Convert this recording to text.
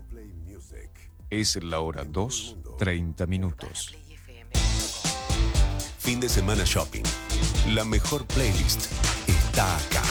Es la hora 2, 30 minutos. Fin de semana shopping. La mejor playlist está acá.